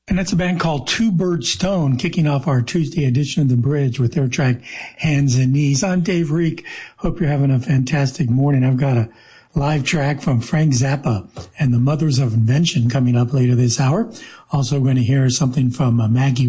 And that's a band called Two Bird Stone, kicking off our Tuesday edition of The Bridge with their track Hands and Knees. I'm Dave Reek. Hope you're having a fantastic morning. I've got a live track from Frank Zappa and the Mothers of Invention coming up later this hour. Also going to hear something from Maggie